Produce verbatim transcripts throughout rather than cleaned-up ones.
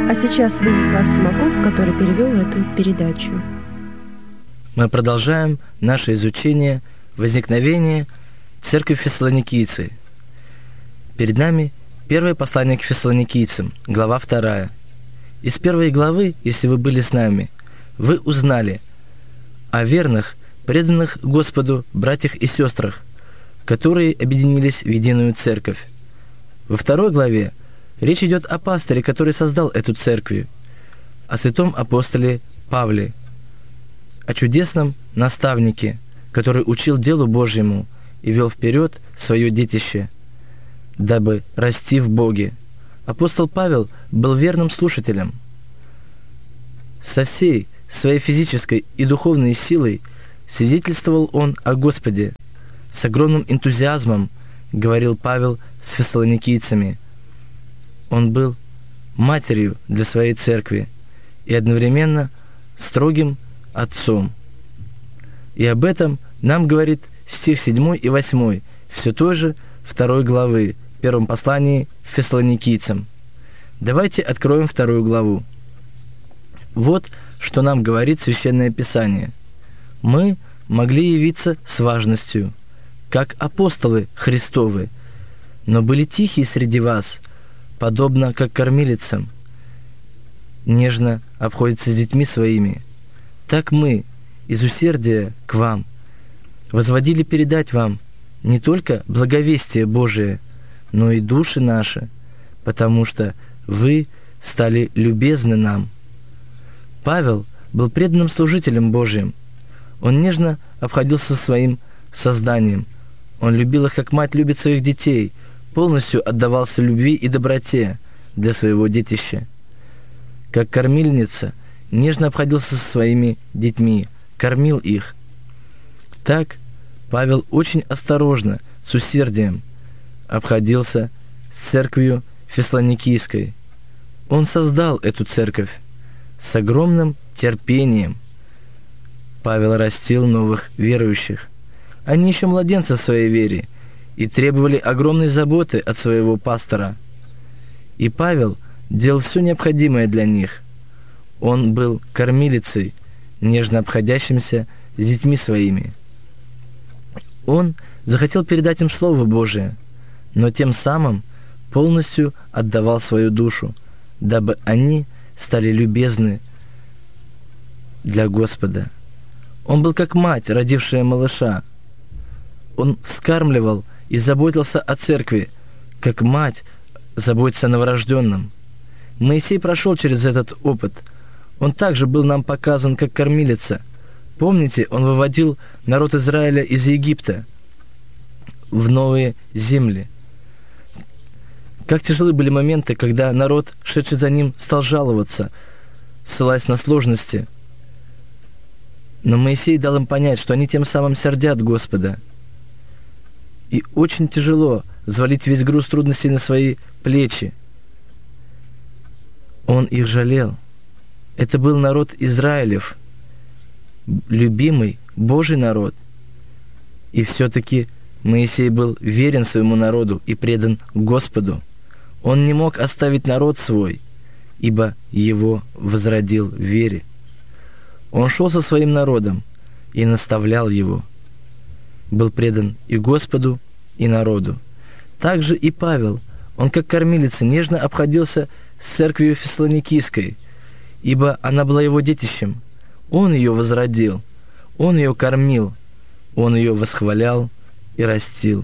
А сейчас Владислав Симаков, который перевел эту передачу. Мы продолжаем наше изучение возникновения церкви Фессалоникийцы. Перед нами первое послание к Фессалоникийцам, глава вторая. Из первой главы, если вы были с нами, вы узнали о верных, преданных Господу братьях и сестрах, которые объединились в единую церковь. Во второй главе речь идет о пастыре, который создал эту церковь, о святом апостоле Павле, о чудесном наставнике, который учил делу Божьему и вел вперед свое детище, дабы расти в Боге. Апостол Павел был верным слушателем. Со всей своей физической и духовной силой свидетельствовал он о Господе. С огромным энтузиазмом говорил Павел с фессалоникийцами. Он был матерью для своей церкви и одновременно строгим отцом. И об этом нам говорит стих седьмой и восьмой все той же второй главы, в первом послании к фессалоникийцам. Давайте откроем вторую главу. Вот что нам говорит Священное Писание. «Мы могли явиться с важностью, как апостолы Христовы, но были тихие среди вас, подобно как кормилицам, нежно обходятся с детьми своими. Так мы, из усердия к вам, возводили передать вам не только благовестие Божие, но и души наши, потому что вы стали любезны нам». Павел был преданным служителем Божиим. Он нежно обходился со своим созданием. Он любил их, как мать любит своих детей, полностью отдавался любви и доброте для своего детища. Как кормильница, нежно обходился со своими детьми, кормил их. Так Павел очень осторожно, с усердием обходился с церковью Фессалоникийской. Он создал эту церковь с огромным терпением. Павел растил новых верующих. Они еще младенцы в своей вере и требовали огромной заботы от своего пастора. И Павел делал все необходимое для них. Он был кормилицей, нежно обходящимся с детьми своими. Он захотел передать им Слово Божие, но тем самым полностью отдавал свою душу, дабы они стали любезны для Господа. Он был как мать, родившая малыша. Он вскармливал и заботился о церкви, как мать заботится о новорожденном. Моисей прошел через этот опыт. Он также был нам показан как кормилица. Помните, он выводил народ Израиля из Египта в новые земли. Как тяжелы были моменты, когда народ, шедший за ним, стал жаловаться, ссылаясь на сложности. Но Моисей дал им понять, что они тем самым сердят Господа. И очень тяжело взвалить весь груз трудностей на свои плечи. Он их жалел. Это был народ Израилев, любимый Божий народ. И все-таки Моисей был верен своему народу и предан Господу. Он не мог оставить народ свой, ибо его возродил в вере. Он шел со своим народом и наставлял его. Был предан и Господу, и народу. Также и Павел, он как кормилица нежно обходился с церковью Фессалоникийской, ибо она была его детищем. Он ее возродил, он ее кормил, он ее восхвалял и растил.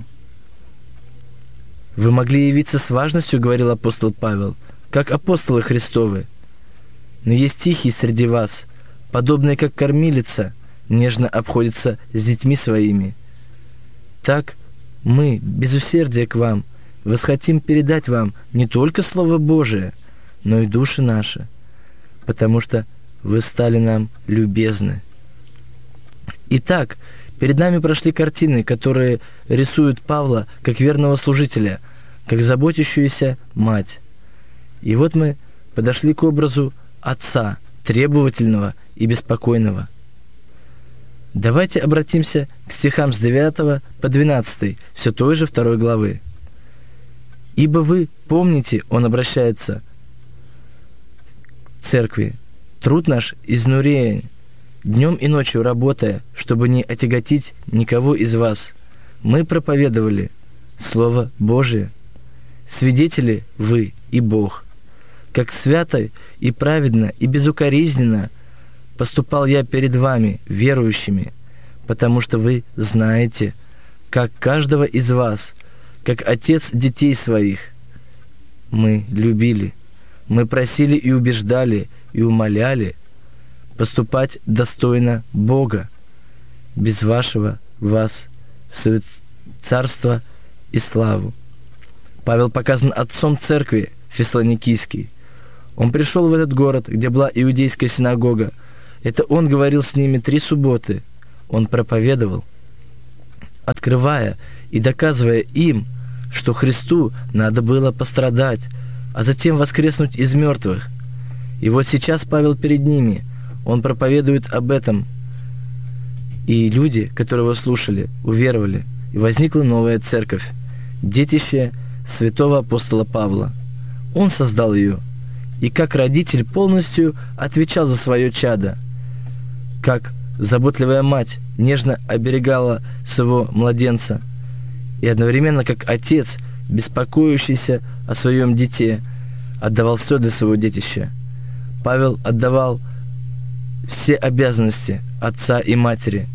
«Вы могли явиться с важностью, — говорил апостол Павел, — как апостолы Христовы. Но есть тихие среди вас, подобные как кормилица, нежно обходятся с детьми своими. Так мы, без усердия к вам, восхотим передать вам не только Слово Божие, но и души наши, потому что вы стали нам любезны». Итак, перед нами прошли картины, которые рисуют Павла как верного служителя, как заботящуюся мать. И вот мы подошли к образу отца, требовательного и беспокойного. Давайте обратимся к стихам с девятого по двенадцатый, все той же второй главы. «Ибо вы помните, — он обращается церкви, труд наш изнурение, днем и ночью работая, чтобы не отяготить никого из вас, мы проповедовали Слово Божие. Свидетели вы и Бог. Как свято и праведно и безукоризненно поступал я перед вами, верующими, потому что вы знаете, как каждого из вас, как отец детей своих, мы любили, мы просили и убеждали, и умоляли поступать достойно Бога, без вашего вас в царство и славу. Павел показан отцом церкви Фессалоникийской. Он пришел в этот город, где была иудейская синагога. Это он говорил с ними три субботы. Он проповедовал, открывая и доказывая им, что Христу надо было пострадать, а затем воскреснуть из мертвых. И вот сейчас Павел перед ними, он проповедует об этом. И люди, которые его слушали, уверовали, и возникла новая церковь, детище святого апостола Павла. Он создал ее, и как родитель полностью отвечал за свое чадо, как заботливая мать нежно оберегала своего младенца, и одновременно как отец, беспокоящийся о своем дите, отдавал все для своего детища. Павел отдавал все обязанности отца и матери.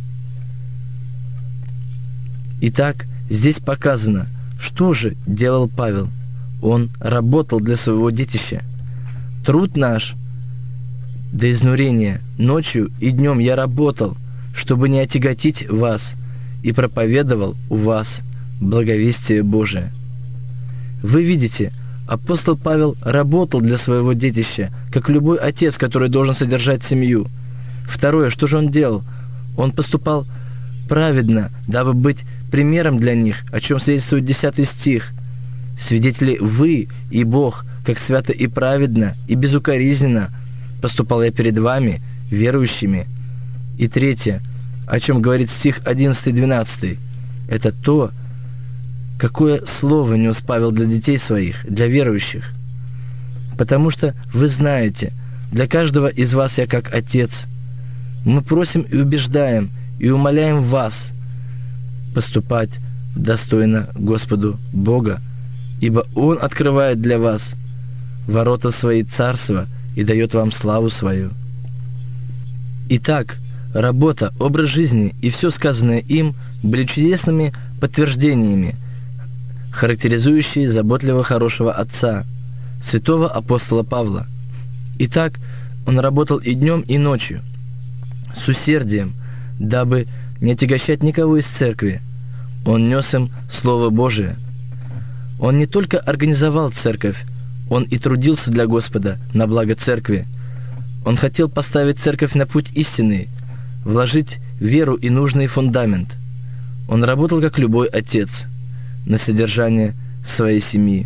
Итак, здесь показано, что же делал Павел. Он работал для своего детища. Труд наш до изнурения, ночью и днем я работал, чтобы не отяготить вас, и проповедовал у вас благовестие Божие. Вы видите, апостол Павел работал для своего детища, как любой отец, который должен содержать семью. Второе, что же он делал? Он поступал праведно, дабы быть примером для них, о чем свидетельствует десятый стих. «Свидетели вы и Бог, как свято и праведно и безукоризненно поступал я перед вами, верующими». И третье, о чем говорит стих одиннадцатый-двенадцатый, это то, какое слово нес Павел для детей своих, для верующих. Потому что вы знаете, для каждого из вас я как отец. Мы просим и убеждаем, и умоляем вас поступать достойно Господу Бога, ибо Он открывает для вас ворота свои царства и дает вам славу свою. Итак, работа, образ жизни и все сказанное им были чудесными подтверждениями, характеризующие заботливого хорошего отца, святого апостола Павла. Итак, он работал и днем, и ночью, с усердием, дабы не отягощать никого из церкви. Он нес им Слово Божие. Он не только организовал церковь, он и трудился для Господа на благо церкви. Он хотел поставить церковь на путь истинный, вложить веру и нужный фундамент. Он работал как любой отец на содержание своей семьи.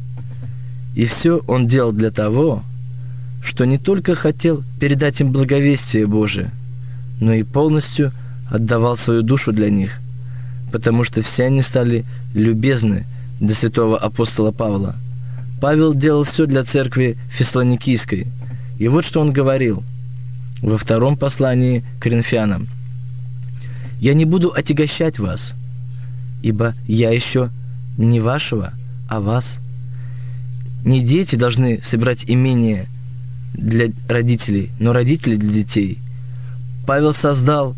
И все он делал для того, что не только хотел передать им благовестие Божие, но и полностью отдавал свою душу для них, потому что все они стали любезны для святого апостола Павла. Павел делал все для церкви Фессалоникийской. И вот что он говорил во втором послании к Коринфянам. «Я не буду отягощать вас, ибо я еще не вашего, а вас». Не дети должны собирать имение для родителей, но родители для детей. Павел создал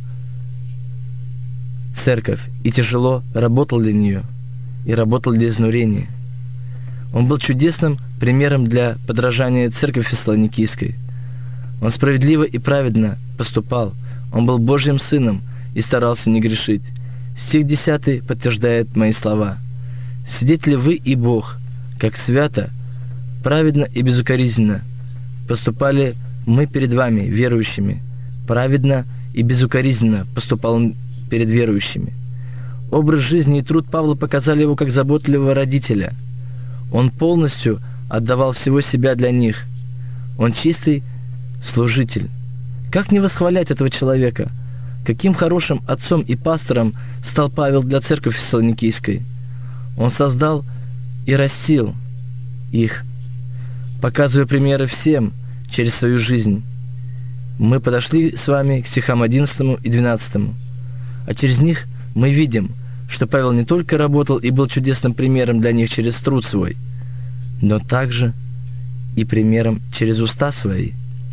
церковь и тяжело работал для нее, и работал для изнурения. Он был чудесным примером для подражания церкви Фессалоникийской. Он справедливо и праведно поступал. Он был Божьим сыном и старался не грешить. Стих десятый подтверждает мои слова. «Свидетели вы и Бог, как свято, праведно и безукоризненно поступали мы перед вами, верующими. Праведно и безукоризненно поступал он перед верующими». Образ жизни и труд Павла показали его как заботливого родителя. Он полностью отдавал всего себя для них. Он чистый служитель. Как не восхвалять этого человека? Каким хорошим отцом и пастором стал Павел для церкви Фессалоникийской? Он создал и растил их, показывая примеры всем, через свою жизнь. Мы подошли с вами к стихам одиннадцатому и двенадцатому, а через них мы видим, что Павел не только работал и был чудесным примером для них через труд свой, но также и примером через уста свои.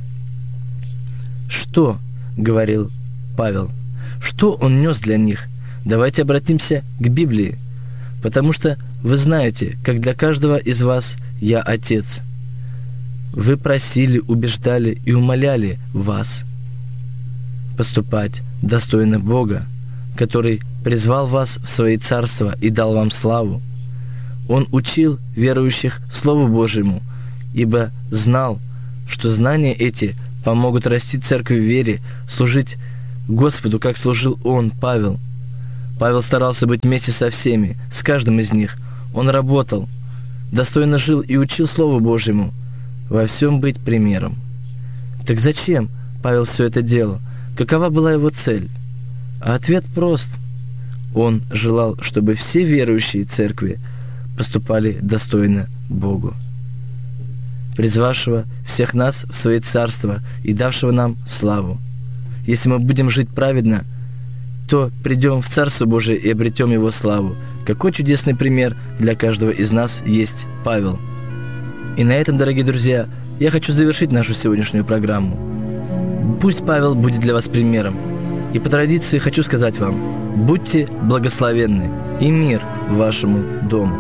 Что говорил Павел? Что он нес для них? Давайте обратимся к Библии, потому что вы знаете, как для каждого из вас я Отец. Вы просили, убеждали и умоляли вас поступать достойно Бога, который призвал вас в свои царства и дал вам славу. Он учил верующих Слову Божьему, ибо знал, что знания эти помогут расти церкви в вере, служить Господу, как служил он, Павел. Павел старался быть вместе со всеми, с каждым из них. Он работал, достойно жил и учил Слову Божьему, во всем быть примером. Так зачем Павел все это делал? Какова была его цель? А ответ прост. Он желал, чтобы все верующие церкви поступали достойно Богу, призвавшего всех нас в свои царства и давшего нам славу. Если мы будем жить праведно, то придем в Царство Божие и обретем Его славу. Какой чудесный пример для каждого из нас есть Павел. И на этом, дорогие друзья, я хочу завершить нашу сегодняшнюю программу. Пусть Павел будет для вас примером. И по традиции хочу сказать вам: будьте благословенны и мир вашему дому.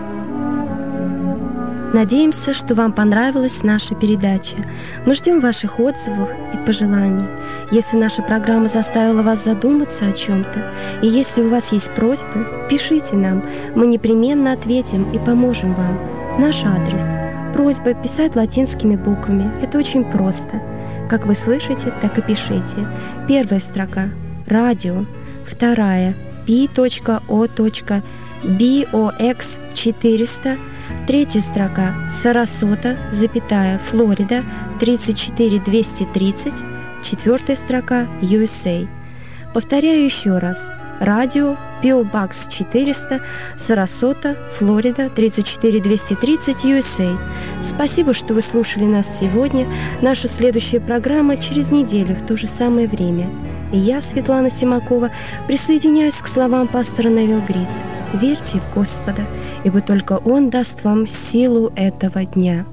Надеемся, что вам понравилась наша передача. Мы ждем ваших отзывов и пожеланий. Если наша программа заставила вас задуматься о чем-то, и если у вас есть просьбы, пишите нам. Мы непременно ответим и поможем вам. Наш адрес. Просьба писать латинскими буквами. Это очень просто. Как вы слышите, так и пишите. Первая строка – радио. Вторая – пи точка о точка би о экс четыреста. Третья строка – Сарасота, запятая, Флорида, тридцать четыре двести тридцать. Четвертая строка – ю эс эй. Повторяю еще раз. Радио, пи о Box четыреста, Сарасота, Флорида, тридцать четыре двести тридцать, ю эс эй. Спасибо, что вы слушали нас сегодня. Наша следующая программа через неделю в то же самое время. И я, Светлана Симакова, присоединяюсь к словам пастора Невил Грид. Верьте в Господа, ибо только Он даст вам силу этого дня.